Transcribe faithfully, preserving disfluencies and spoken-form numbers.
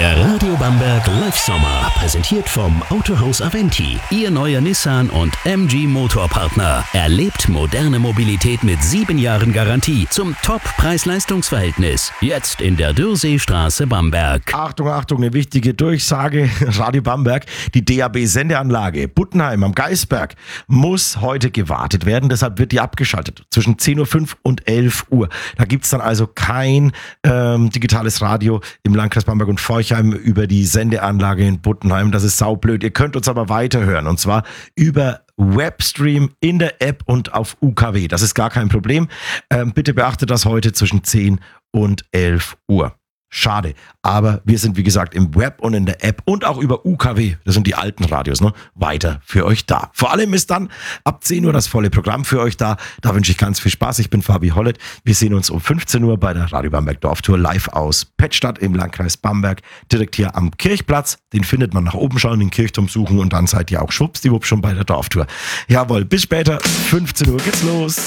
Der Radio Bamberg Live Sommer, präsentiert vom Autohaus Aventi, Ihr neuer Nissan und M G Motorpartner. Erlebt moderne Mobilität mit sieben Jahren Garantie zum Top-Preis-Leistungs-Verhältnis. Jetzt in der Dürrseestraße Bamberg. Achtung, Achtung, eine wichtige Durchsage. Radio Bamberg, die D A B-Sendeanlage Buttenheim am Geisberg muss heute gewartet werden. Deshalb wird die abgeschaltet zwischen zehn Uhr fünf und elf Uhr. Da gibt es dann also kein ähm, digitales Radio im Landkreis Bamberg und Forchheim über die Sendeanlage in Buttenheim. Das ist saublöd. Ihr könnt uns aber weiterhören und zwar über Webstream in der App und auf U K W. Das ist gar kein Problem. Ähm, bitte beachtet das heute zwischen zehn und elf Uhr. Schade, aber wir sind wie gesagt im Web und in der App und auch über U K W, das sind die alten Radios, ne, weiter für euch da. Vor allem ist dann ab zehn Uhr das volle Programm für euch da. Da wünsche ich ganz viel Spaß. Ich bin Fabi Hollett. Wir sehen uns um fünfzehn Uhr bei der Radio Bamberg Dorftour live aus Pettstadt im Landkreis Bamberg, direkt hier am Kirchplatz. Den findet man nach oben schauen, den Kirchturm suchen und dann seid ihr auch schwuppsdiwupp schon bei der Dorftour. Jawohl, bis später, fünfzehn Uhr geht's los.